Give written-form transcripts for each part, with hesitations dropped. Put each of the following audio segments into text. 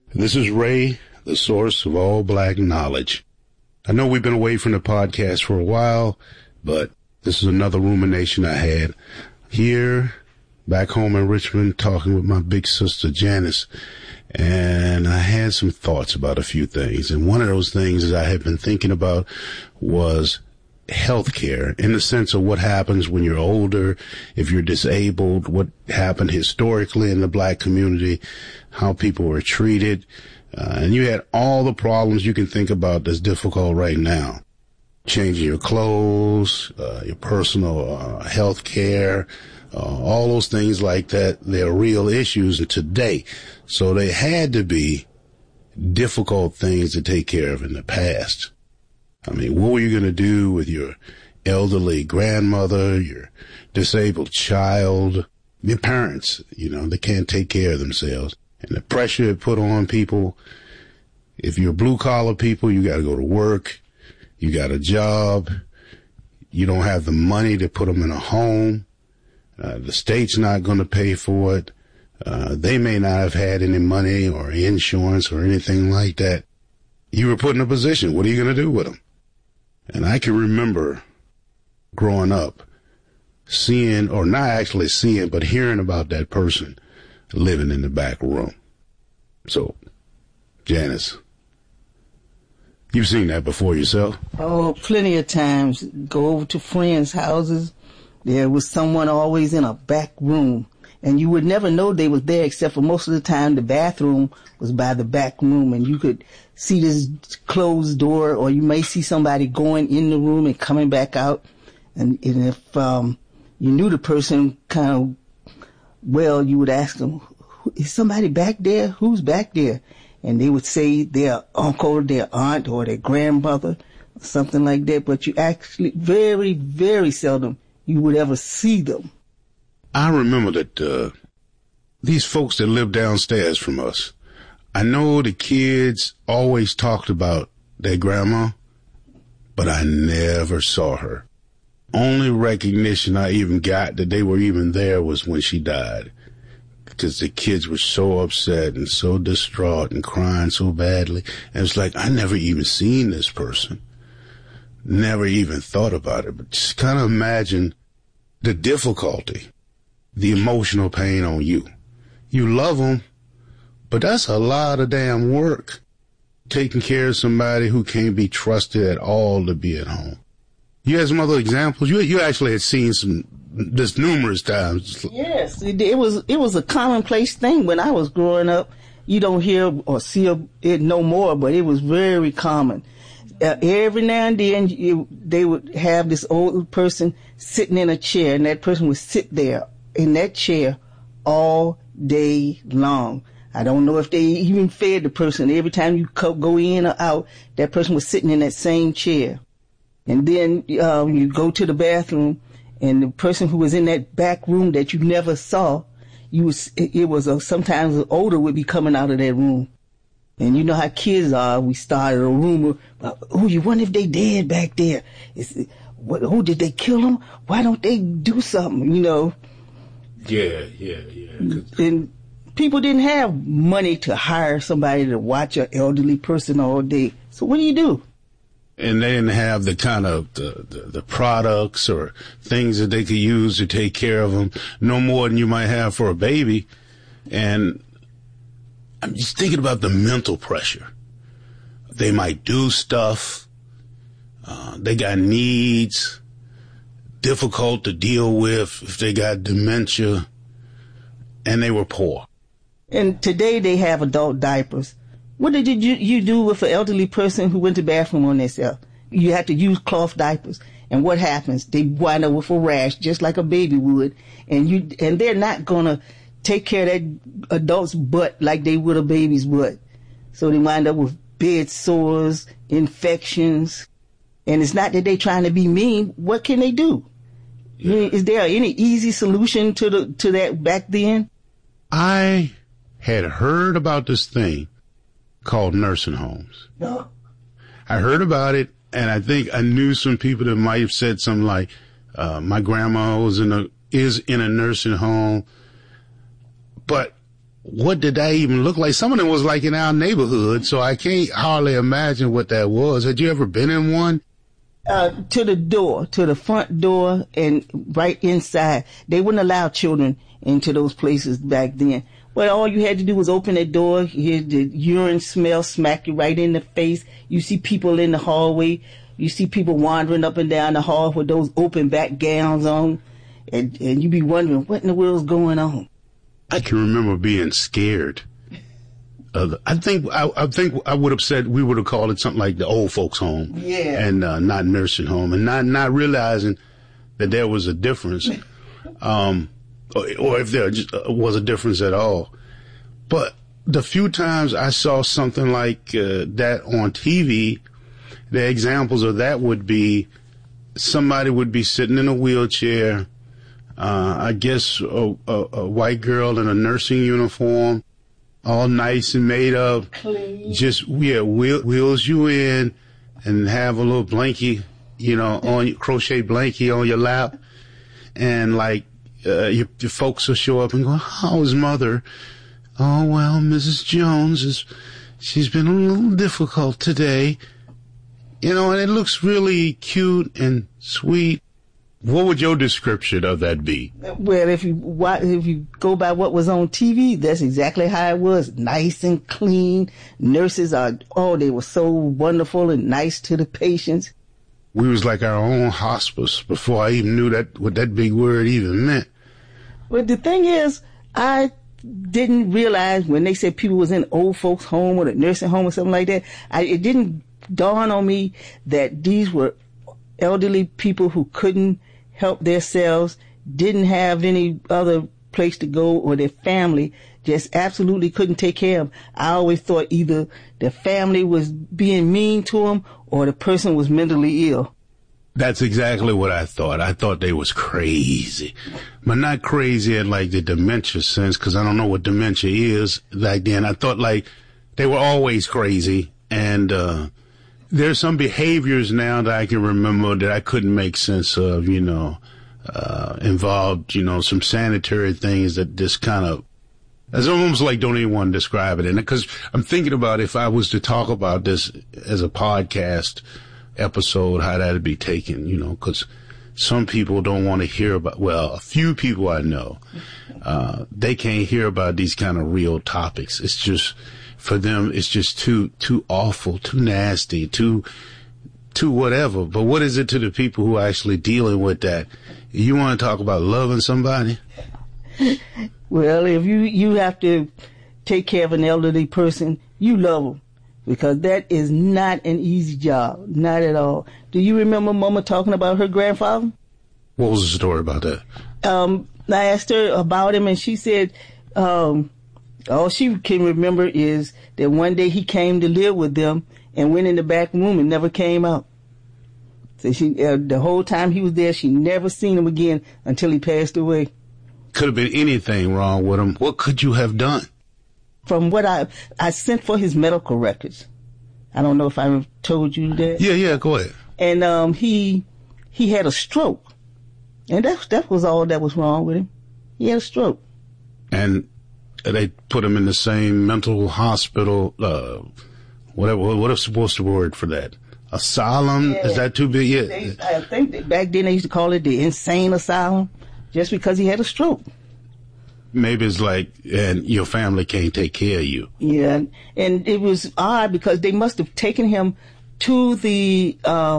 This is Ray, the source of all black knowledge. I know we've been away from the podcast for a while, but this is another rumination I had here back home in Richmond, talking with my big sister Janice. And I had some thoughts about a few things. And one of those things that I had been thinking about was healthcare, in the sense of what happens when you're older, if you're disabled, what happened historically in the black community, how people were treated. And you had all the problems you can think about that's difficult right now. Changing your clothes, your personal health care, all those things like that. They're real issues today. So they had to be difficult things to take care of in the past. I mean, what were you going to do with your elderly grandmother, your disabled child, your parents? You know, they can't take care of themselves. And the pressure it put on people. If you're blue collar people, you got to go to work. You got a job. You don't have the money to put them in a home. The state's not going to pay for it. They may not have had any money or insurance or anything like that. You were put in a position. What are you going to do with them? And I can remember growing up seeing, or not actually seeing, but hearing about that person living in the back room. So, Janice, you've seen that before yourself? Oh, plenty of times. Go over to friends' houses. There was someone always in a back room. And you would never know they was there, except for most of the time the bathroom was by the back room. And you could see this closed door, or you may see somebody going in the room and coming back out. And if you knew the person kind of well, you would ask them, is somebody back there? Who's back there? And they would say their uncle, their aunt, or their grandmother, something like that. But you actually, very, very seldom, you would ever see them. I remember that these folks that live downstairs from us, I know the kids always talked about their grandma, but I never saw her. Only recognition I even got that they were even there was when she died, because the kids were so upset and so distraught and crying so badly. And it's like, I never even seen this person, never even thought about it. But just kind of imagine the difficulty, the emotional pain on you. You love them, but that's a lot of damn work, taking care of somebody who can't be trusted at all to be at home. You had some other examples? You actually had seen this numerous times. Yes, it was a commonplace thing when I was growing up. You don't hear or see it no more, but it was very common. Every now and then they would have this old person sitting in a chair, and that person would sit there in that chair all day long. I don't know if they even fed the person. Every time you go in or out, that person was sitting in that same chair. And then you go to the bathroom, and the person who was in that back room that you never saw, sometimes an odor would be coming out of that room. And you know how kids are. We started a rumor, you wonder if they dead back there. Did they kill them? Why don't they do something, you know? Yeah. And people didn't have money to hire somebody to watch an elderly person all day. So what do you do? And they didn't have the kind of the products or things that they could use to take care of them, no more than you might have for a baby. And I'm just thinking about the mental pressure. They might do stuff. They got needs, difficult to deal with if they got dementia, and they were poor. And today they have adult diapers. What did you do with an elderly person who went to the bathroom on themselves? You had to use cloth diapers. And what happens? They wind up with a rash just like a baby would. And they're not going to take care of that adult's butt like they would a baby's butt. So they wind up with bed sores, infections. And it's not that they're trying to be mean. What can they do? Yeah. I mean, is there any easy solution to that back then? I had heard about this thing called nursing homes. No. I heard about it, and I think I knew some people that might have said something like, my grandma is in a nursing home. But what did that even look like? Some of them was like in our neighborhood, so I can't hardly imagine what that was. Had you ever been in one? To the front door and right inside. They wouldn't allow children into those places back then. But all you had to do was open that door, hear the urine smell smack you right in the face. You see people in the hallway. You see people wandering up and down the hall with those open back gowns on. And you be wondering, what in the world's going on? I can remember being scared. I think I would have said we would have called it something like the old folks home, and not nursing home, and not realizing that there was a difference, or if there just was a difference at all. But the few times I saw something like that on TV, the examples of that would be somebody would be sitting in a wheelchair, I guess a white girl in a nursing uniform, all nice and made up, clean. Just, wheels you in and have a little blankie, on your crochet blankie on your lap. And like, your folks will show up and go, how's mother? Oh, well, Mrs. Jones she's been a little difficult today. And it looks really cute and sweet. What would your description of that be? Well, if you go by what was on TV, that's exactly how it was. Nice and clean. Nurses they were so wonderful and nice to the patients. We was like our own hospice before I even knew what that big word even meant. But the thing is, I didn't realize when they said people was in old folks home or the nursing home or something like that, it didn't dawn on me that these were elderly people who couldn't help themselves, didn't have any other place to go, or their family just absolutely couldn't take care of them. I always thought either the family was being mean to them or the person was mentally ill. That's exactly what I thought. I thought they was crazy, but not crazy in like the dementia sense, because I don't know what dementia is back then. I thought like they were always crazy, and there's some behaviors now that I can remember that I couldn't make sense of, involved, some sanitary things that just kind of, it's almost like don't even want to describe it. And because I'm thinking about if I was to talk about this as a podcast episode, how that'd be taken, because some people don't want to hear about, well, a few people I know, they can't hear about these kind of real topics. It's just, for them, it's just too awful, too nasty, too whatever. But what is it to the people who are actually dealing with that? You want to talk about loving somebody? Well, if you have to take care of an elderly person, you love them, because that is not an easy job, not at all. Do you remember Mama talking about her grandfather? What was the story about that? I asked her about him, and she said, all she can remember is that one day he came to live with them and went in the back room and never came out. So the whole time he was there, she never seen him again until he passed away. Could have been anything wrong with him. What could you have done? From what I sent for his medical records. I don't know if I told you that. Yeah, go ahead. And he had a stroke. And that was all that was wrong with him. He had a stroke. And they put him in the same mental hospital, what is supposed to word for that? Asylum? Yeah. Is that too big? Yeah. I think that back then they used to call it the insane asylum, just because he had a stroke. Maybe it's like, and your family can't take care of you. Yeah, and it was odd because they must have taken him to the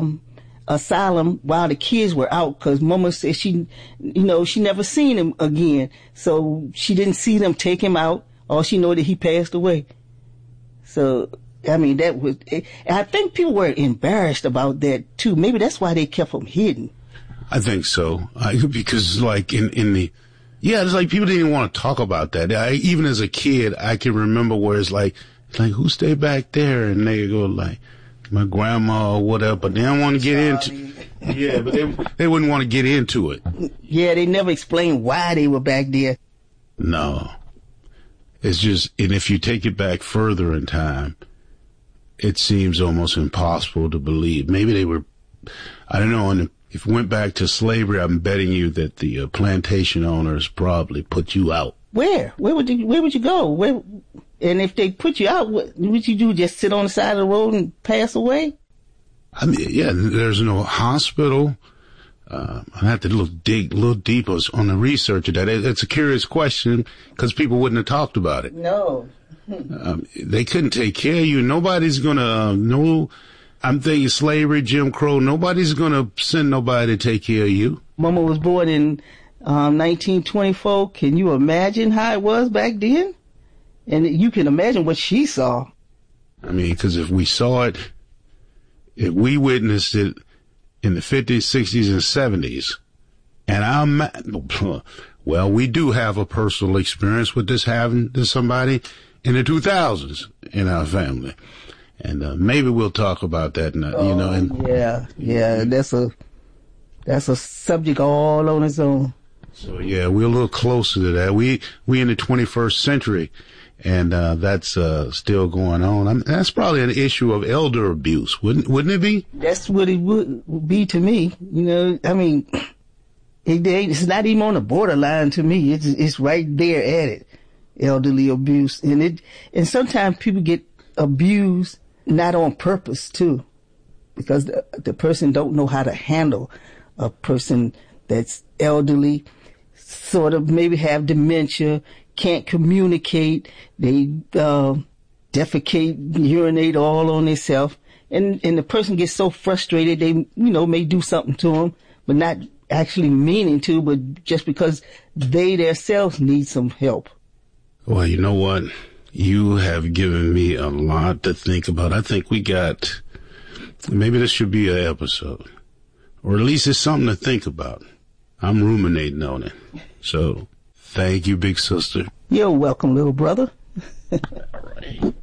asylum while the kids were out, because Mama said she never seen him again, so she didn't see them take him out. All she knew that he passed away. So I mean, that was. I think people were embarrassed about that too. Maybe that's why they kept him hidden. I think so, because like in the. Yeah, it's like people didn't even want to talk about that. Even as a kid, I can remember where it's like who stay back there, and they go like my grandma or whatever, but they don't want to get into. Yeah, but they wouldn't want to get into it. Yeah, they never explained why they were back there. No, it's just, and if you take it back further in time, it seems almost impossible to believe. Maybe they were, I don't know, and if it went back to slavery, I'm betting you that the plantation owners probably put you out Where would you go? And if they put you out, what would you do? Just sit on the side of the road and pass away? I mean, yeah, there's no hospital. I have to dig a little deeper on the research of that. It's a curious question because people wouldn't have talked about it. No. They couldn't take care of you. Nobody's gonna know. I'm thinking slavery, Jim Crow. Nobody's gonna send nobody to take care of you. Mama was born in 1924. Can you imagine how it was back then? And you can imagine what she saw. I mean, because if we saw it, if we witnessed it in the 50s, 60s, and 70s, and well, we do have a personal experience with this happening to somebody in the 2000s in our family. And maybe we'll talk about that, Yeah, that's a subject all on its own. So yeah, we're a little closer to that. We in the 21st century, and that's still going on. That's probably an issue of elder abuse, wouldn't it be? That's what it would be to me. I mean, it's not even on the borderline to me. It's right there at it, elderly abuse, and sometimes people get abused not on purpose too, because the person don't know how to handle a person that's elderly, sort of maybe have dementia, can't communicate, they defecate, urinate all on themselves, and the person gets so frustrated they may do something to them, but not actually meaning to, but just because they themselves need some help. Well, you know what? You have given me a lot to think about. I think maybe this should be an episode, or at least it's something to think about. I'm ruminating on it. So, thank you, big sister. You're welcome, little brother. All right.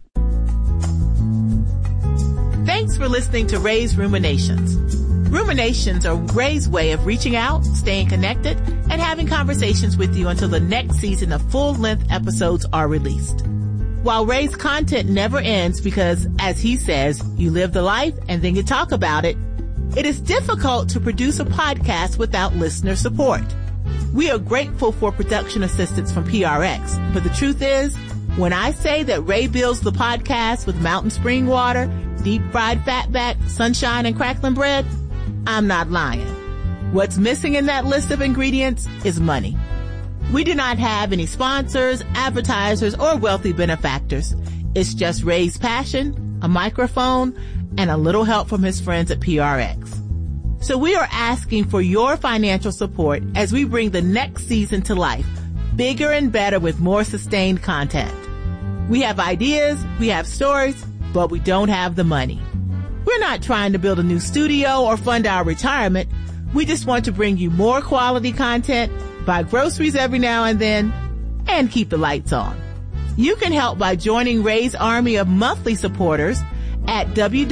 Thanks for listening to Ray's Ruminations. Ruminations are Ray's way of reaching out, staying connected, and having conversations with you until the next season of full-length episodes are released. While Ray's content never ends because, as he says, you live the life and then you talk about it, it is difficult to produce a podcast without listener support. We are grateful for production assistance from PRX, but the truth is, when I say that Ray builds the podcast with mountain spring water, deep fried fatback, sunshine, and crackling bread, I'm not lying. What's missing in that list of ingredients is money. We do not have any sponsors, advertisers, or wealthy benefactors. It's just Ray's passion, a microphone, and a little help from his friends at PRX. So we are asking for your financial support as we bring the next season to life, bigger and better with more sustained content. We have ideas, we have stories, but we don't have the money. We're not trying to build a new studio or fund our retirement. We just want to bring you more quality content, buy groceries every now and then, and keep the lights on. You can help by joining Ray's army of monthly supporters at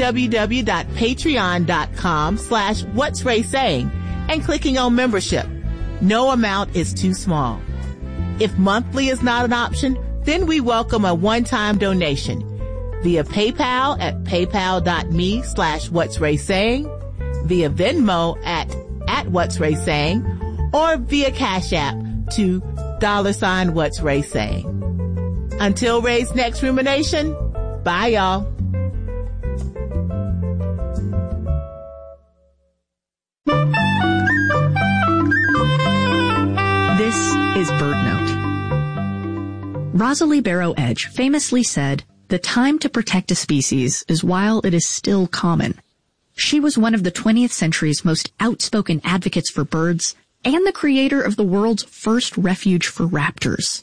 www.patreon.com/What's Ray Saying and clicking on membership. No amount is too small. If monthly is not an option, then we welcome a one-time donation via PayPal at paypal.me/What's Ray Saying, via Venmo at What's Ray Saying, or via Cash App to $What's Ray Saying. Until Ray's next rumination, bye y'all. This is BirdNote. Rosalie Barrow Edge famously said, "The time to protect a species is while it is still common." She was one of the 20th century's most outspoken advocates for birds and the creator of the world's first refuge for raptors.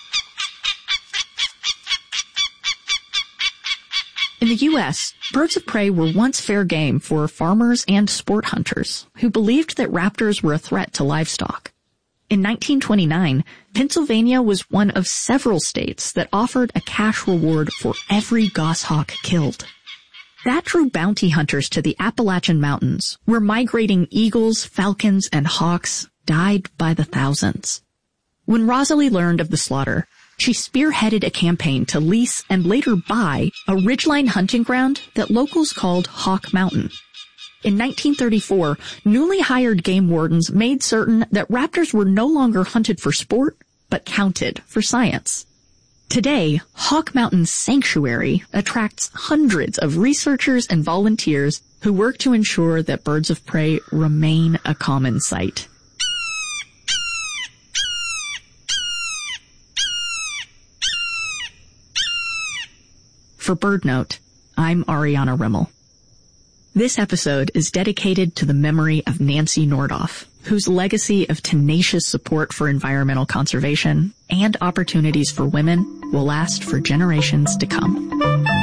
In the U.S., birds of prey were once fair game for farmers and sport hunters who believed that raptors were a threat to livestock. In 1929, Pennsylvania was one of several states that offered a cash reward for every goshawk killed. That drew bounty hunters to the Appalachian Mountains, where migrating eagles, falcons, and hawks died by the thousands. When Rosalie learned of the slaughter, she spearheaded a campaign to lease and later buy a ridgeline hunting ground that locals called Hawk Mountain. In 1934, newly hired game wardens made certain that raptors were no longer hunted for sport, but counted for science. Today, Hawk Mountain Sanctuary attracts hundreds of researchers and volunteers who work to ensure that birds of prey remain a common sight. For BirdNote, I'm Ariana Rimmel. This episode is dedicated to the memory of Nancy Nordoff, whose legacy of tenacious support for environmental conservation and opportunities for women will last for generations to come.